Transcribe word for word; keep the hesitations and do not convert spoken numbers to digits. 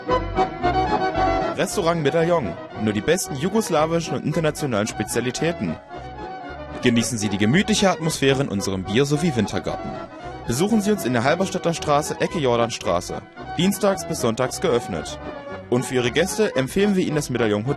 Restaurant Medaillon. Nur die besten jugoslawischen und internationalen Spezialitäten. Genießen Sie die gemütliche Atmosphäre in unserem Bier- sowie Wintergarten. Besuchen Sie uns in der Halberstadter Straße, Ecke Jordanstraße. Dienstags bis sonntags geöffnet. Und für Ihre Gäste empfehlen wir Ihnen das Medaillon Hotel.